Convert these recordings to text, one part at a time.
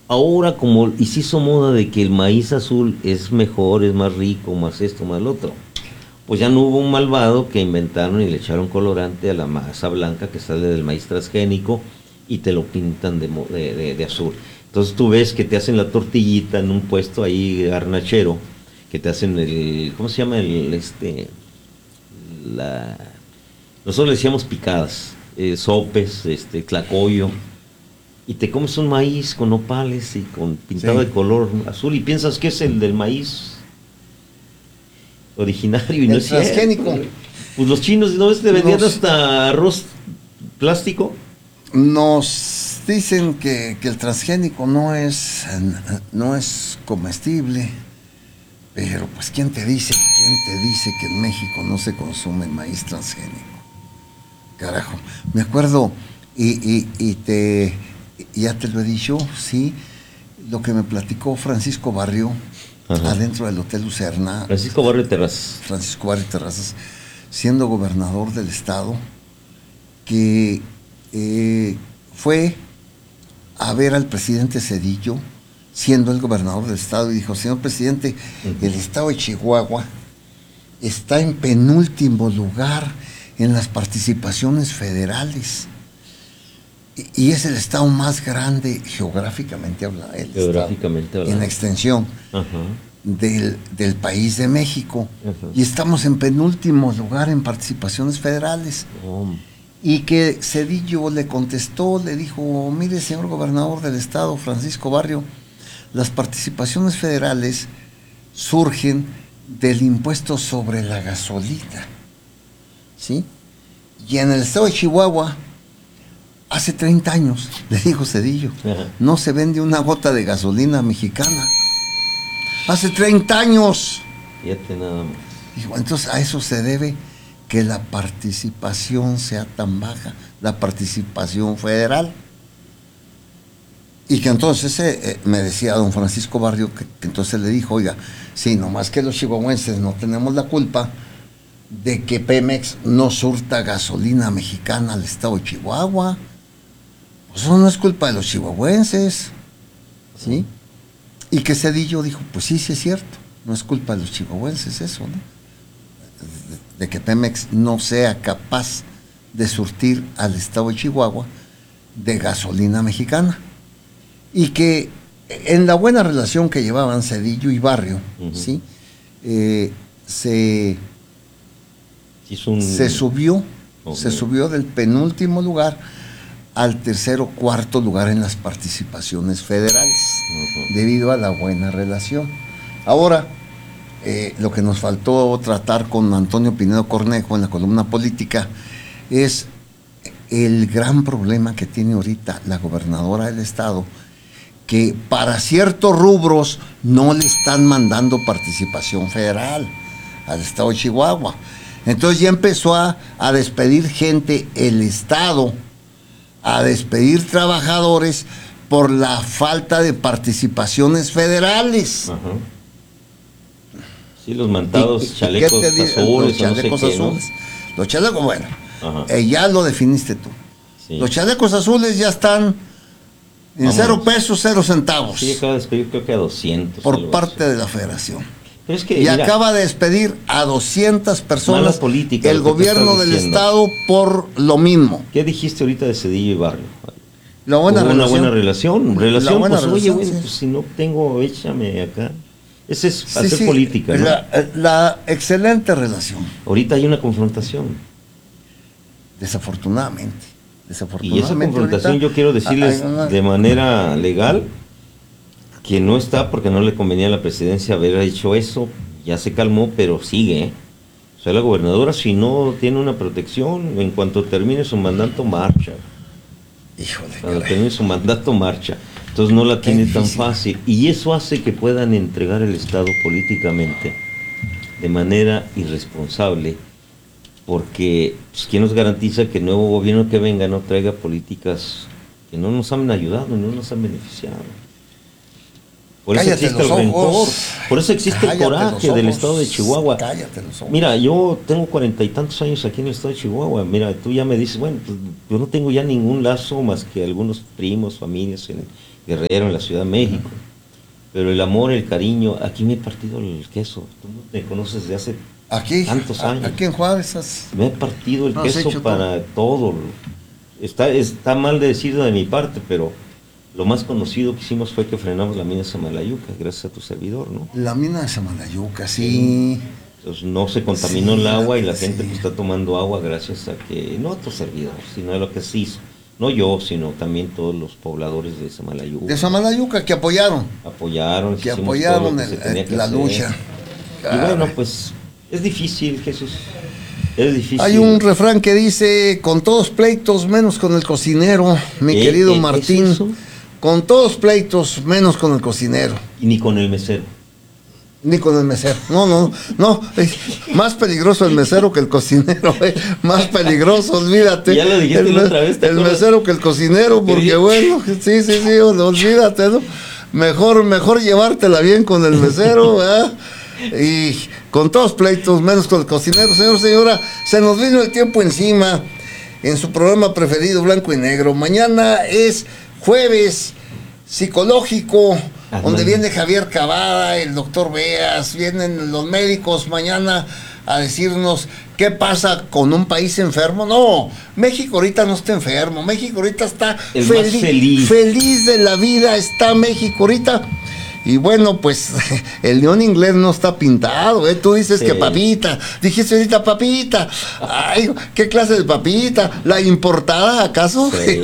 ahora como y se hizo moda de que el maíz azul es mejor, es más rico, más esto, más lo otro, pues ya no hubo un malvado que inventaron y le echaron colorante a la masa blanca que sale del maíz transgénico y te lo pintan de azul. Entonces tú ves que te hacen la tortillita en un puesto ahí garnachero, que te hacen el, ¿cómo se llama? Nosotros le decíamos picadas, sopes, tlacoyo, y te comes un maíz con nopales y con pintado de color azul y piensas que es el del maíz originario y no es transgénico. Pues los chinos, ¿no ves? Te vendían hasta arroz plástico. Nos dicen que el transgénico no es comestible, pero pues ¿quién te dice que en México no se consume maíz transgénico? Carajo, me acuerdo ya te lo he dicho, sí, lo que me platicó Francisco Barrio. Ajá. Adentro del Hotel Lucerna. Francisco Barrio Terrazas, siendo gobernador del estado, que fue a ver al presidente Zedillo, siendo el gobernador del estado, y dijo: señor presidente, el estado de Chihuahua está en penúltimo lugar en las participaciones federales. Y es el estado más grande geográficamente hablando, en extensión. Ajá. Del país de México. Ajá. Y estamos en penúltimo lugar en participaciones federales. Y que Zedillo le contestó, le dijo: mire, señor gobernador del estado, Francisco Barrio, las participaciones federales surgen del impuesto sobre la gasolina, ¿sí? Y en el estado de Chihuahua, hace 30 años, le dijo Zedillo, no se vende una gota de gasolina mexicana. Hace 30 años. Fíjate nada más. Dijo, entonces a eso se debe que la participación sea tan baja, la participación federal. Y que entonces me decía don Francisco Barrio, que entonces le dijo: oiga, sí, nomás que los chihuahuenses no tenemos la culpa de que Pemex no surta gasolina mexicana al estado de Chihuahua. Eso no es culpa de los chihuahuenses, ¿sí? Y que Zedillo dijo: pues sí, sí es cierto, no es culpa de los chihuahuenses eso, ¿no? De que Pemex no sea capaz de surtir al estado de Chihuahua de gasolina mexicana. Y que en la buena relación que llevaban Zedillo y Barrio, ¿sí? Se subió del penúltimo lugar al tercer o cuarto lugar en las participaciones federales, debido a la buena relación. Ahora, lo que nos faltó tratar con Antonio Pinedo Cornejo en la columna política es el gran problema que tiene ahorita la gobernadora del estado, que para ciertos rubros no le están mandando participación federal al estado de Chihuahua. Entonces ya empezó a despedir gente el estado, a despedir trabajadores por la falta de participaciones federales. Ajá. Sí, los mandados chalecos azules. Los chalecos azules. Los chalecos, bueno, ya lo definiste tú. Sí. Los chalecos azules ya están en 0 pesos, 0 centavos. Sí, acaba de despedir creo que a 200. Por parte de la federación. Pero es que, y acaba de despedir a 200 personas el gobierno del estado por lo mismo. ¿Qué dijiste ahorita de Zedillo y Barrio? La buena relación. Una buena relación. Buena pues relación, oye, bueno, sí. pues si no tengo, échame acá. Ese es hacer política, ¿no? La excelente relación. Ahorita hay una confrontación. Desafortunadamente. Y esa confrontación yo quiero decirles de manera legal que no está, porque no le convenía a la presidencia haber hecho eso. Ya se calmó, pero sigue, ¿eh? O sea, la gobernadora, si no tiene una protección, en cuanto termine su mandato, marcha. Híjole. Cuando termine su mandato, marcha. Entonces no la tiene tan fácil. Y eso hace que puedan entregar el Estado políticamente de manera irresponsable, porque pues, ¿quién nos garantiza que el nuevo gobierno que venga no traiga políticas que no nos han ayudado, no nos han beneficiado? Por eso existe el rencor, por eso existe el coraje del estado de Chihuahua. Mira, yo tengo 40 y tantos años aquí en el estado de Chihuahua. Mira, tú ya me dices, bueno, pues yo no tengo ya ningún lazo más que algunos primos, familias en Guerrero, en la Ciudad de México. Pero el amor, el cariño, aquí me he partido el queso. Tú me conoces de hace tantos años. Aquí en Juárez. Me he partido el queso para todo. Está mal de decirlo de mi parte, pero lo más conocido que hicimos fue que frenamos la mina de Samalayuca, gracias a tu servidor, ¿no? La mina de Samalayuca, sí. Entonces no se contaminó el agua y la gente pues, está tomando agua gracias a que, no a tu servidor, sino a lo que se hizo. No yo, sino también todos los pobladores de Samalayuca. De Samalayuca, que apoyaron. Que apoyaron la lucha. Y bueno, pues es difícil, Jesús. Es difícil. Hay un refrán que dice, con todos pleitos, menos con el cocinero, mi querido Martín. ¿Es eso? Con todos pleitos, menos con el cocinero. Y ni con el mesero. Ni con el mesero. No. Más peligroso el mesero que el cocinero. Más peligroso, olvídate. Ya lo dijiste la otra vez. El mesero que el cocinero, porque bueno, sí, olvídate, ¿no? Mejor llevártela bien con el mesero, ¿verdad? Y con todos pleitos, menos con el cocinero. Señor, señora, se nos vino el tiempo encima en su programa preferido, Blanco y Negro. Mañana es jueves psicológico, donde viene Javier Cavada, el doctor Beas, vienen los médicos mañana a decirnos qué pasa con un país enfermo. No, México ahorita no está enfermo, México ahorita está feliz de la vida, está México ahorita. Y bueno, pues el león inglés no está pintado, ¿eh? Tú dices que papita, dijiste ahorita papita. Ay, ¿qué clase de papita? ¿La importada acaso? Sí.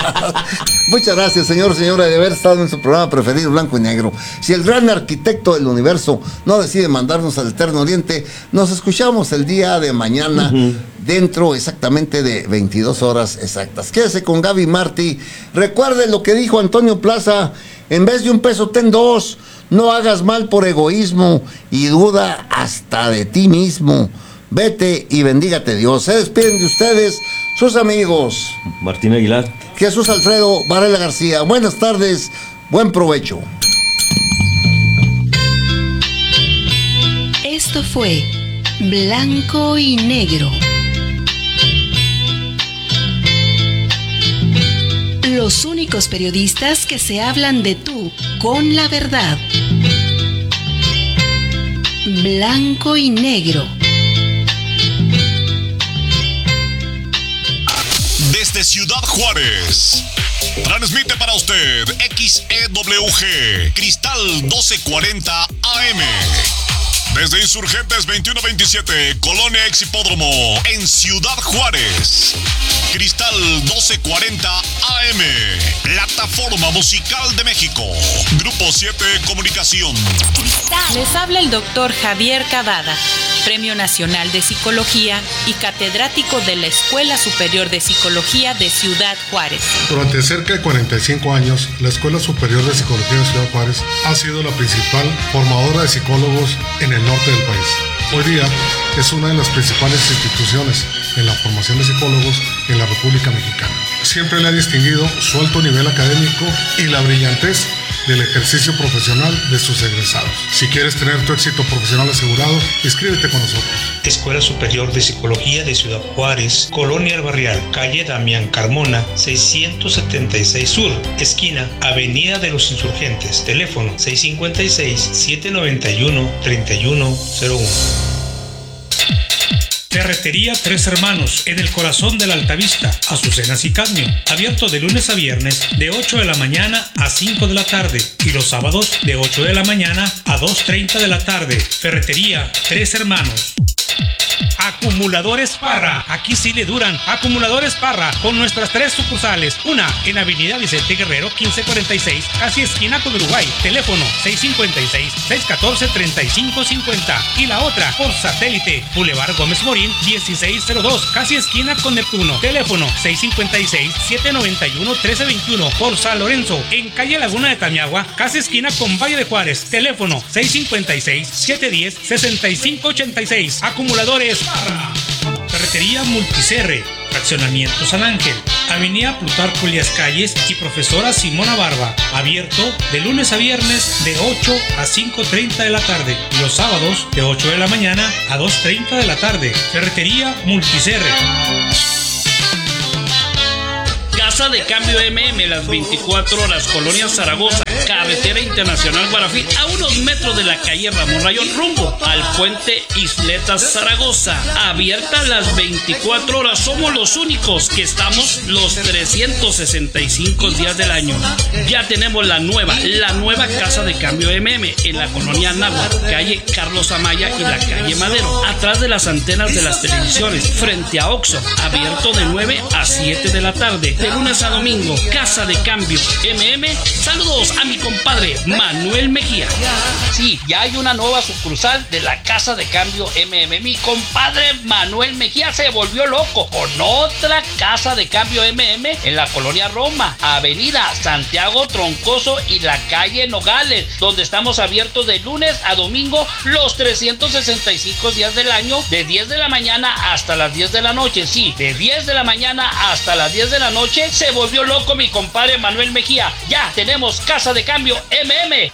Muchas gracias, señora, de haber estado en su programa preferido, Blanco y Negro. Si el gran arquitecto del universo no decide mandarnos al Eterno Oriente, nos escuchamos el día de mañana, dentro exactamente de 22 horas exactas. Quédese con Gaby Martí. Recuerde lo que dijo Antonio Plaza: en vez de un peso, ten dos. No hagas mal por egoísmo y duda hasta de ti mismo. Vete y bendígate Dios. Se despiden de ustedes sus amigos Martín Aguilar, Jesús Alfredo Varela García. Buenas tardes, buen provecho. Esto fue Blanco y Negro. Los únicos periodistas que se hablan de tú con la verdad. Blanco y Negro. Desde Ciudad Juárez, transmite para usted XEWG Cristal 1240 AM. Desde Insurgentes 2127, Colonia Exhipódromo, en Ciudad Juárez. Cristal 1240 AM, Plataforma Musical de México. Grupo 7 Comunicación. Les habla el doctor Javier Cavada, Premio Nacional de Psicología y catedrático de la Escuela Superior de Psicología de Ciudad Juárez. Durante cerca de 45 años, la Escuela Superior de Psicología de Ciudad Juárez ha sido la principal formadora de psicólogos en el norte del país. Hoy día es una de las principales instituciones en la formación de psicólogos en la República Mexicana. Siempre le ha distinguido su alto nivel académico y la brillantez del ejercicio profesional de sus egresados. Si quieres tener tu éxito profesional asegurado, inscríbete con nosotros. Escuela Superior de Psicología de Ciudad Juárez, Colonia El Barrial, calle Damián Carmona, 676 Sur, esquina Avenida de los Insurgentes, teléfono 656-791-3101. Ferretería Tres Hermanos, en el corazón de la Altavista, Azucenas y Cadmio. Abierto de lunes a viernes, de 8 de la mañana a 5 de la tarde. Y los sábados, de 8 de la mañana a 2:30 de la tarde. Ferretería Tres Hermanos. Acumuladores Parra, aquí sí le duran. Acumuladores Parra, con nuestras 3 sucursales. Una en Avenida Vicente Guerrero 1546, casi esquina con Uruguay, teléfono 656-614-3550. Y la otra por satélite, Boulevard Gómez Morín 1602, casi esquina con Neptuno, teléfono 656-791-1321. Por San Lorenzo, en calle Laguna de Tamiagua, casi esquina con Valle de Juárez, teléfono 656-710-6586. Acumuladores Parra. Ferretería Multicerre, Fraccionamiento San Ángel, Avenida Plutarco Elías Calles y Profesora Simona Barba. Abierto de lunes a viernes de 8 a 5:30 de la tarde y los sábados de 8 de la mañana a 2:30 de la tarde. Ferretería Multicerre. Casa de Cambio MM, las 24 horas, Colonia Zaragoza, Carretera Internacional Guarafí, a unos metros de la calle Ramón Rayón, rumbo al puente Isletas Zaragoza. Abierta las 24 horas, somos los únicos que estamos los 365 días del año. Ya tenemos la nueva Casa de Cambio MM en la colonia Náhuatl, calle Carlos Amaya y la calle Madero, atrás de las antenas de las televisiones, frente a Oxxo, abierto de 9 a 7 de la tarde, de lunes a domingo. Casa de Cambio MM. Saludos a mi compadre Manuel Mejía. Sí, ya hay una nueva sucursal de la Casa de Cambio MM. Mi compadre Manuel Mejía se volvió loco con otra Casa de Cambio MM en la colonia Roma, avenida Santiago Troncoso y la calle Nogales, donde estamos abiertos de lunes a domingo los 365 días del año, de 10 de la mañana hasta las 10 de la noche. Sí, de 10 de la mañana hasta las 10 de la noche. Se volvió loco mi compadre Manuel Mejía. Ya tenemos Casa de Cambio MM.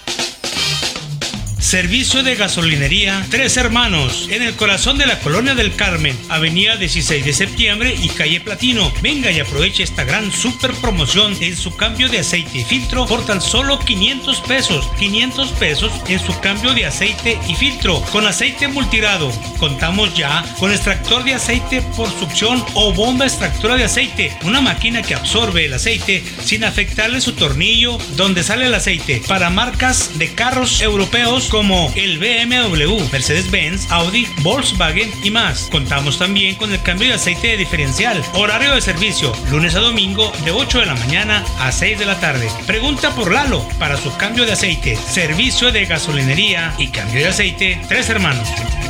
Servicio de gasolinería Tres Hermanos, en el corazón de la Colonia del Carmen, avenida 16 de septiembre y calle Platino. Venga y aproveche esta gran super promoción en su cambio de aceite y filtro por tan solo 500 pesos. 500 pesos en su cambio de aceite y filtro con aceite multirado. Contamos ya con extractor de aceite por succión o bomba extractora de aceite, una máquina que absorbe el aceite sin afectarle su tornillo donde sale el aceite, para marcas de carros europeos como el BMW, Mercedes-Benz, Audi, Volkswagen y más. Contamos también con el cambio de aceite de diferencial. Horario de servicio, lunes a domingo de 8 de la mañana a 6 de la tarde. Pregunta por Lalo para su cambio de aceite. Servicio de gasolinería y cambio de aceite Tres Hermanos.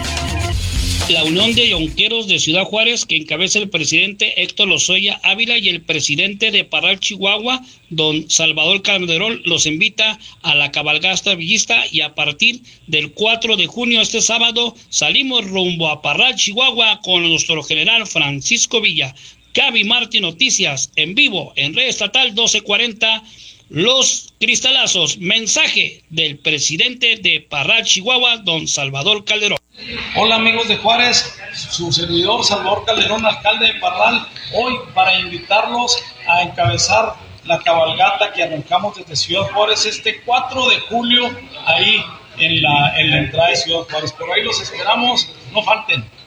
La Unión de Yonqueros de Ciudad Juárez, que encabeza el presidente Héctor Lozoya Ávila, y el presidente de Parral, Chihuahua, don Salvador Calderón, los invita a la cabalgata villista, y a partir del 4 de junio, este sábado, salimos rumbo a Parral, Chihuahua, con nuestro general Francisco Villa. Gaby Martí Noticias, en vivo, en Red Estatal 1240, Los Cristalazos. Mensaje del presidente de Parral, Chihuahua, don Salvador Calderón. Hola amigos de Juárez, su servidor Salvador Calderón, alcalde de Parral, hoy para invitarlos a encabezar la cabalgata que arrancamos desde Ciudad Juárez este 4 de julio, ahí en la entrada de Ciudad Juárez. Por ahí los esperamos, no falten.